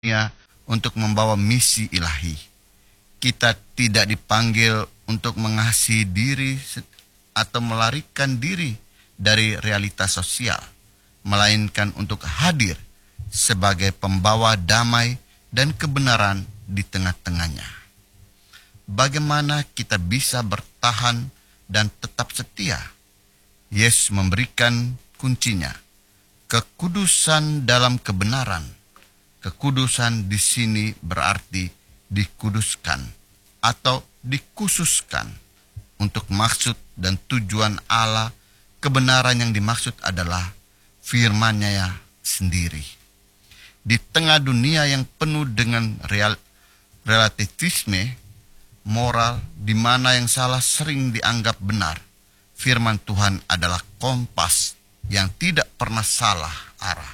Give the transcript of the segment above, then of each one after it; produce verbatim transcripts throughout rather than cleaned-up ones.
dunia untuk membawa misi ilahi. Kita tidak dipanggil untuk mengasihi diri atau melarikan diri dari realitas sosial, melainkan untuk hadir sebagai pembawa damai dan kebenaran di tengah-tengahnya. Bagaimana kita bisa bertahan dan tetap setia? Yesus memberikan kuncinya, kekudusan dalam kebenaran. Kekudusan di sini berarti dikuduskan atau dikhususkan untuk maksud dan tujuan Allah. Kebenaran yang dimaksud adalah firman-Nya sendiri. Di tengah dunia yang penuh dengan real, relativisme moral, di mana yang salah sering dianggap benar, firman Tuhan adalah kompas yang tidak pernah salah arah.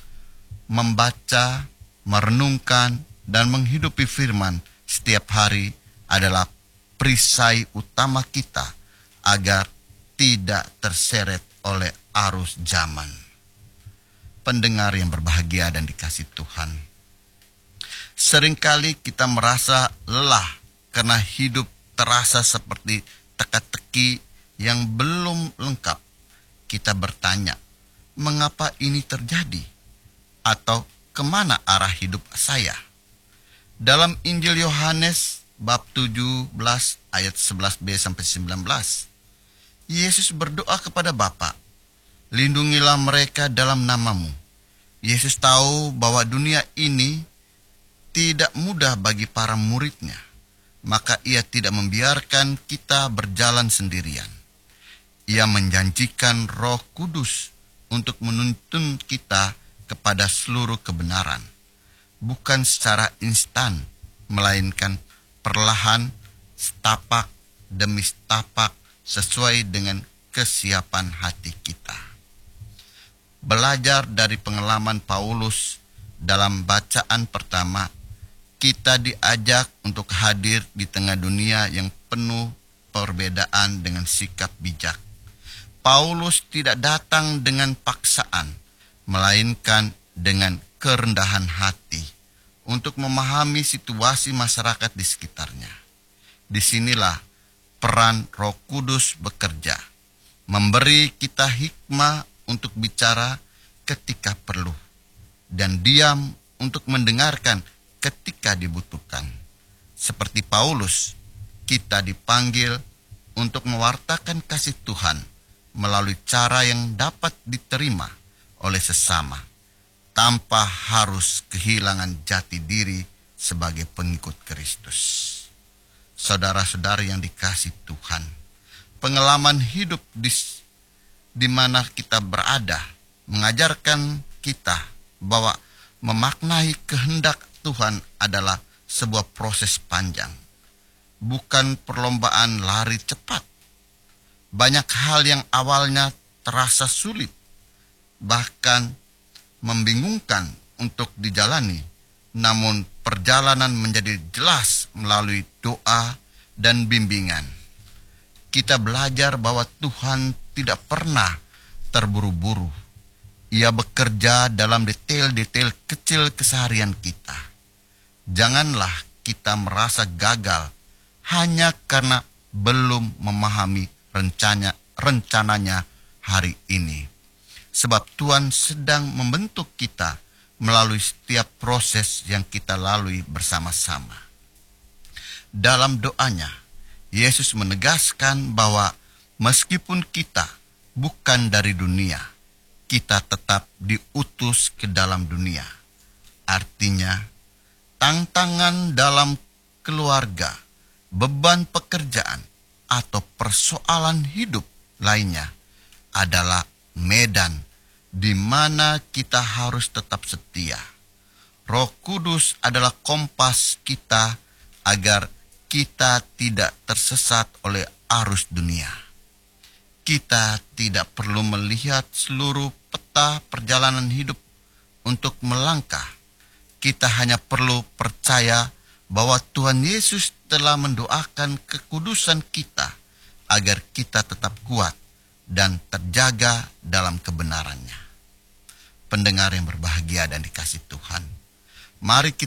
Membaca, merenungkan, dan menghidupi firman setiap hari adalah perisai utama kita agar tidak terseret oleh arus zaman. Pendengar yang berbahagia dan dikasihi Tuhan, seringkali kita merasa lelah karena hidup terasa seperti teka-teki yang belum lengkap. Kita bertanya, mengapa ini terjadi? Atau kemana arah hidup saya? Dalam Injil Yohanes bab tujuh belas ayat sebelas b sampai sembilan belas, Yesus berdoa kepada Bapa, lindungilah mereka dalam namamu. Yesus tahu bahwa dunia ini tidak mudah bagi para muridnya, maka ia tidak membiarkan kita berjalan sendirian. Ia menjanjikan Roh Kudus untuk menuntun kita kepada seluruh kebenaran, bukan secara instan, melainkan perlahan, setapak demi setapak, sesuai dengan kesiapan hati kita. Belajar dari pengalaman Paulus dalam bacaan pertama, kita diajak untuk hadir di tengah dunia yang penuh perbedaan dengan sikap bijak. Paulus tidak datang dengan paksaan, melainkan dengan kerendahan hati untuk memahami situasi masyarakat di sekitarnya. Disinilah peran Roh Kudus bekerja, memberi kita hikmah untuk bicara ketika perlu, dan diam untuk mendengarkan ketika dibutuhkan. Seperti Paulus, kita dipanggil untuk mewartakan kasih Tuhan melalui cara yang dapat diterima oleh sesama, tanpa harus kehilangan jati diri sebagai pengikut Kristus. Saudara-saudari yang dikasihi Tuhan, pengalaman hidup di, di mana kita berada mengajarkan kita bahwa memaknai kehendak Tuhan adalah sebuah proses panjang, bukan perlombaan lari cepat. Banyak hal yang awalnya terasa sulit, bahkan membingungkan untuk dijalani, namun perjalanan menjadi jelas melalui doa dan bimbingan. Kita belajar bahwa Tuhan tidak pernah terburu-buru. Ia bekerja dalam detail-detail kecil keseharian kita. Janganlah kita merasa gagal hanya karena belum memahami rencana, rencananya hari ini. Sebab Tuhan sedang membentuk kita melalui setiap proses yang kita lalui bersama-sama. Dalam doanya, Yesus menegaskan bahwa meskipun kita bukan dari dunia, kita tetap diutus ke dalam dunia. Artinya, tantangan dalam keluarga, beban pekerjaan, atau persoalan hidup lainnya adalah medan di mana kita harus tetap setia. Roh Kudus adalah kompas kita agar kita tidak tersesat oleh arus dunia. Kita tidak perlu melihat seluruh peta perjalanan hidup untuk melangkah. Kita hanya perlu percaya bahwa Tuhan Yesus telah mendoakan kekudusan kita agar kita tetap kuat dan terjaga dalam kebenarannya. Pendengar yang berbahagia dan dikasihi Tuhan, Mari kita